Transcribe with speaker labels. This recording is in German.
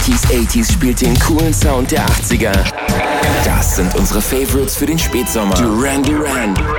Speaker 1: 90s, 80s spielt den coolen Sound der 80er. Das sind unsere Favorites für den Spätsommer. Duran Duran,